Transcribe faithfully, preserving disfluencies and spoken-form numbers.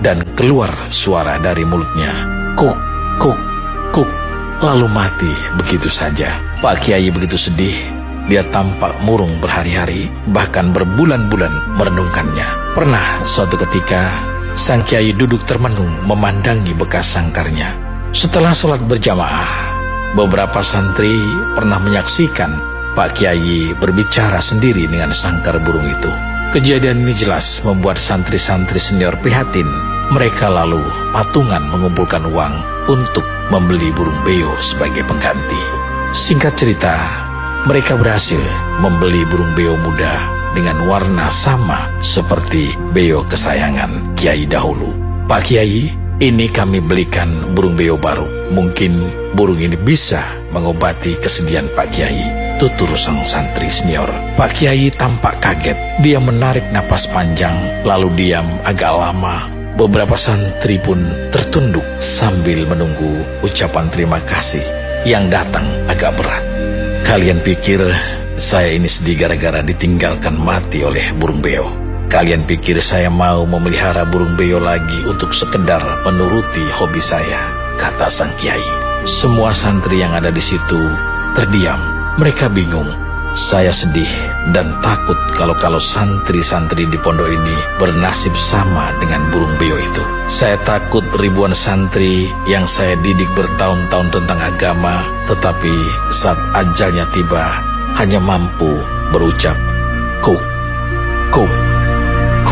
dan keluar suara dari mulutnya. Kuk, kuk, kuk. Lalu mati begitu saja. Pak Kiai begitu sedih. Dia tampak murung berhari-hari, bahkan berbulan-bulan merenungkannya. Pernah suatu ketika, sang Kiai duduk termenung memandangi bekas sangkarnya. Setelah sholat berjamaah, beberapa santri pernah menyaksikan Pak Kiai berbicara sendiri dengan sangkar burung itu. Kejadian ini jelas membuat santri-santri senior prihatin. Mereka lalu patungan mengumpulkan uang untuk membeli burung beo sebagai pengganti. Singkat cerita, mereka berhasil membeli burung beo muda dengan warna sama seperti beo kesayangan Kiai dahulu. Pak Kiai, ini kami belikan burung beo baru. Mungkin burung ini bisa mengobati kesedihan Pak Kiai, tutur sang santri senior. Pak Kiai tampak kaget. Dia menarik napas panjang, lalu diam agak lama. Beberapa santri pun tertunduk sambil menunggu ucapan terima kasih yang datang agak berat. Kalian pikir saya ini sedih gara-gara ditinggalkan mati oleh burung beo? Kalian pikir saya mau memelihara burung beo lagi untuk sekedar menuruti hobi saya? Kata sang Kiai. Semua santri yang ada di situ terdiam. Mereka bingung. Saya sedih dan takut kalau-kalau santri-santri di pondok ini bernasib sama dengan burung beo itu. Saya takut ribuan santri yang saya didik bertahun-tahun tentang agama, tetapi saat ajalnya tiba hanya mampu berucap